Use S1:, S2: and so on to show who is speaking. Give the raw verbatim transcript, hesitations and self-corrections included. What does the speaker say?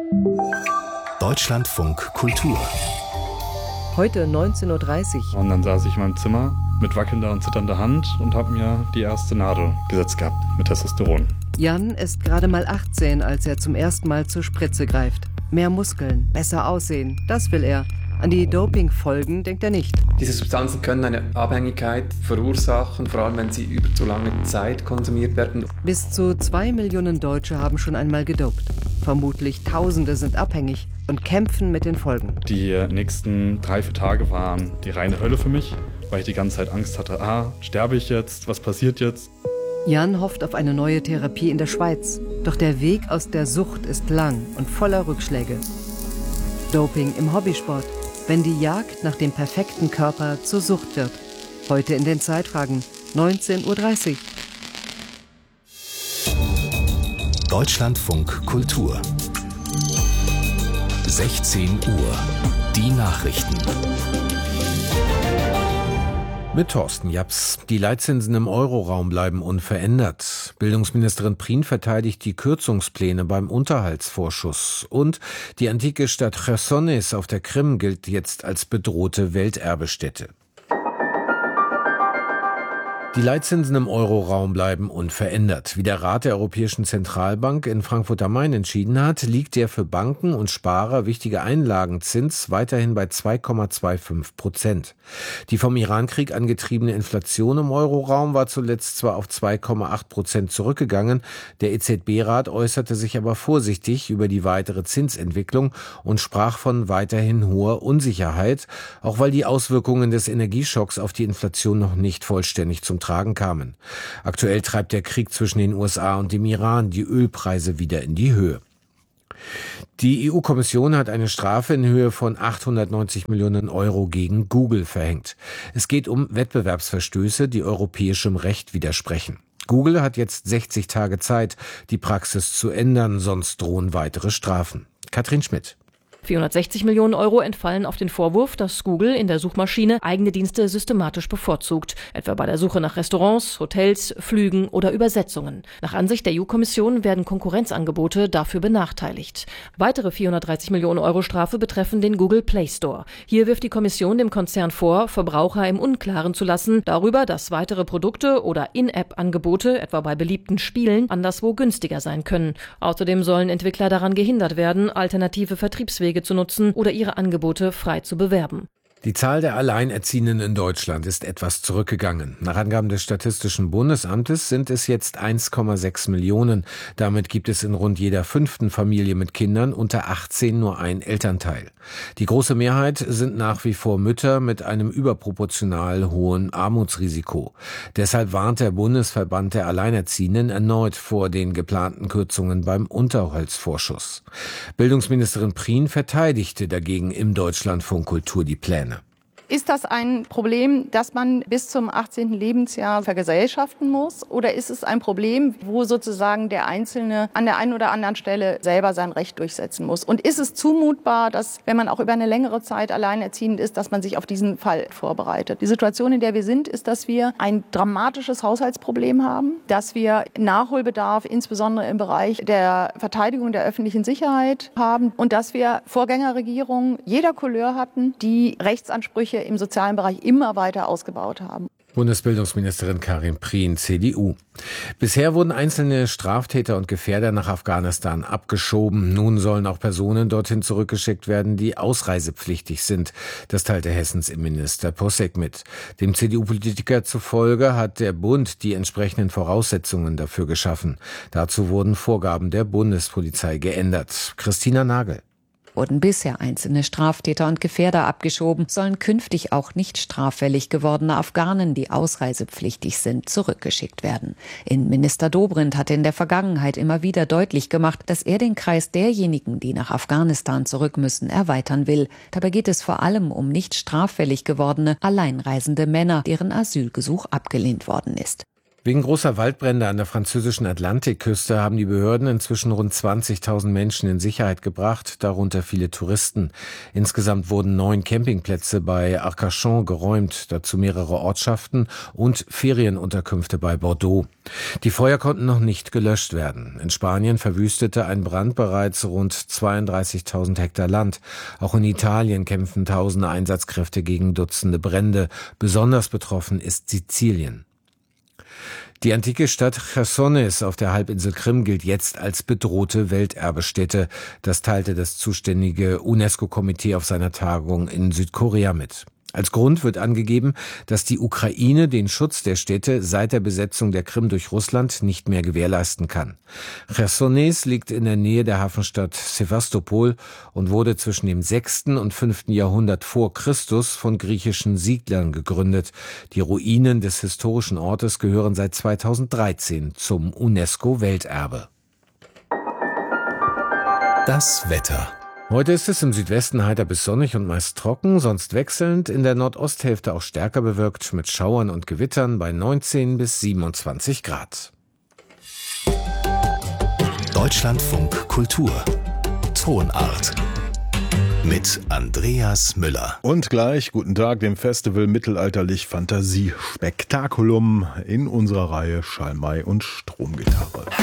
S1: Deutschlandfunk Kultur.
S2: Heute neunzehn Uhr dreißig.
S3: Und dann saß ich in meinem Zimmer mit wackelnder und zitternder Hand und habe mir die erste Nadel gesetzt gehabt mit Testosteron.
S2: Jan ist gerade mal achtzehn, als er zum ersten Mal zur Spritze greift. Mehr Muskeln, besser aussehen, das will er. An die Dopingfolgen denkt er nicht.
S4: Diese Substanzen können eine Abhängigkeit verursachen, vor allem wenn sie über zu lange Zeit konsumiert werden.
S2: Bis zu zwei Millionen Deutsche haben schon einmal gedopt. Vermutlich Tausende sind abhängig und kämpfen mit den Folgen.
S3: Die nächsten drei, vier Tage waren die reine Hölle für mich, weil ich die ganze Zeit Angst hatte, ah, sterbe ich jetzt, was passiert jetzt?
S2: Jan hofft auf eine neue Therapie in der Schweiz. Doch der Weg aus der Sucht ist lang und voller Rückschläge. Doping im Hobbysport. Wenn die Jagd nach dem perfekten Körper zur Sucht wird. Heute in den Zeitfragen, neunzehn Uhr dreißig.
S1: Deutschlandfunk Kultur. sechzehn Uhr. Die Nachrichten.
S5: Mit Thorsten Japs. Die Leitzinsen im Euroraum bleiben unverändert. Bildungsministerin Prien verteidigt die Kürzungspläne beim Unterhaltsvorschuss. Und die antike Stadt Chersonis auf der Krim gilt jetzt als bedrohte Welterbestätte. Die Leitzinsen im Euroraum bleiben unverändert. Wie der Rat der Europäischen Zentralbank in Frankfurt am Main entschieden hat, liegt der für Banken und Sparer wichtige Einlagenzins weiterhin bei zwei Komma fünfundzwanzig Prozent. Die vom Irankrieg angetriebene Inflation im Euroraum war zuletzt zwar auf zwei Komma acht Prozent zurückgegangen, der E Z B-Rat äußerte sich aber vorsichtig über die weitere Zinsentwicklung und sprach von weiterhin hoher Unsicherheit, auch weil die Auswirkungen des Energieschocks auf die Inflation noch nicht vollständig zum Tragen kamen. Aktuell treibt der Krieg zwischen den U S A und dem Iran die Ölpreise wieder in die Höhe. Die E U-Kommission hat eine Strafe in Höhe von achthundertneunzig Millionen Euro gegen Google verhängt. Es geht um Wettbewerbsverstöße, die europäischem Recht widersprechen. Google hat jetzt sechzig Tage Zeit, die Praxis zu ändern, sonst drohen weitere Strafen. Katrin Schmidt.
S6: vierhundertsechzig Millionen Euro entfallen auf den Vorwurf, dass Google in der Suchmaschine eigene Dienste systematisch bevorzugt, etwa bei der Suche nach Restaurants, Hotels, Flügen oder Übersetzungen. Nach Ansicht der E U-Kommission werden Konkurrenzangebote dafür benachteiligt. Weitere vierhundertdreißig Millionen Euro Strafe betreffen den Google Play Store. Hier wirft die Kommission dem Konzern vor, Verbraucher im Unklaren zu lassen darüber, dass weitere Produkte oder In-App-Angebote, etwa bei beliebten Spielen, anderswo günstiger sein können. Außerdem sollen Entwickler daran gehindert werden, alternative Vertriebswege zu nutzen oder ihre Angebote frei zu bewerben.
S5: Die Zahl der Alleinerziehenden in Deutschland ist etwas zurückgegangen. Nach Angaben des Statistischen Bundesamtes sind es jetzt eins Komma sechs Millionen. Damit gibt es in rund jeder fünften Familie mit Kindern unter achtzehn nur ein Elternteil. Die große Mehrheit sind nach wie vor Mütter mit einem überproportional hohen Armutsrisiko. Deshalb warnt der Bundesverband der Alleinerziehenden erneut vor den geplanten Kürzungen beim Unterhaltsvorschuss. Bildungsministerin Prien verteidigte dagegen im Deutschlandfunk Kultur die Pläne.
S7: Ist das ein Problem, das man bis zum achtzehnten Lebensjahr vergesellschaften muss? Oder ist es ein Problem, wo sozusagen der Einzelne an der einen oder anderen Stelle selber sein Recht durchsetzen muss? Und ist es zumutbar, dass, wenn man auch über eine längere Zeit alleinerziehend ist, dass man sich auf diesen Fall vorbereitet? Die Situation, in der wir sind, ist, dass wir ein dramatisches Haushaltsproblem haben, dass wir Nachholbedarf, insbesondere im Bereich der Verteidigung der öffentlichen Sicherheit haben und dass wir Vorgängerregierungen jeder Couleur hatten, die Rechtsansprüche im sozialen Bereich immer weiter ausgebaut haben.
S5: Bundesbildungsministerin Karin Prien, C D U. Bisher wurden einzelne Straftäter und Gefährder nach Afghanistan abgeschoben. Nun sollen auch Personen dorthin zurückgeschickt werden, die ausreisepflichtig sind. Das teilte Hessens Innenminister Posek mit. Dem C D U-Politiker zufolge hat der Bund die entsprechenden Voraussetzungen dafür geschaffen. Dazu wurden Vorgaben der Bundespolizei geändert. Christina Nagel.
S8: Wurden bisher einzelne Straftäter und Gefährder abgeschoben, sollen künftig auch nicht straffällig gewordene Afghanen, die ausreisepflichtig sind, zurückgeschickt werden. Innenminister Dobrindt hatte in der Vergangenheit immer wieder deutlich gemacht, dass er den Kreis derjenigen, die nach Afghanistan zurück müssen, erweitern will. Dabei geht es vor allem um nicht straffällig gewordene, alleinreisende Männer, deren Asylgesuch abgelehnt worden ist.
S5: Wegen großer Waldbrände an der französischen Atlantikküste haben die Behörden inzwischen rund zwanzigtausend Menschen in Sicherheit gebracht, darunter viele Touristen. Insgesamt wurden neun Campingplätze bei Arcachon geräumt, dazu mehrere Ortschaften und Ferienunterkünfte bei Bordeaux. Die Feuer konnten noch nicht gelöscht werden. In Spanien verwüstete ein Brand bereits rund zweiunddreißigtausend Hektar Land. Auch in Italien kämpfen tausende Einsatzkräfte gegen Dutzende Brände. Besonders betroffen ist Sizilien. Die antike Stadt Chersonis auf der Halbinsel Krim gilt jetzt als bedrohte Welterbestätte. Das teilte das zuständige UNESCO-Komitee auf seiner Tagung in Südkorea mit. Als Grund wird angegeben, dass die Ukraine den Schutz der Städte seit der Besetzung der Krim durch Russland nicht mehr gewährleisten kann. Chersonis liegt in der Nähe der Hafenstadt Sevastopol und wurde zwischen dem sechsten und fünften Jahrhundert vor Christus von griechischen Siedlern gegründet. Die Ruinen des historischen Ortes gehören seit zweitausenddreizehn zum UNESCO-Welterbe.
S1: Das Wetter.
S5: Heute ist es im Südwesten heiter bis sonnig und meist trocken, sonst wechselnd, in der Nordosthälfte auch stärker bewölkt mit Schauern und Gewittern bei neunzehn bis siebenundzwanzig Grad.
S1: Deutschlandfunk Kultur. Tonart. Mit Andreas Müller.
S9: Und gleich guten Tag dem Festival Mittelalterlich Fantasie Spektakulum in unserer Reihe Schalmei und Stromgitarre.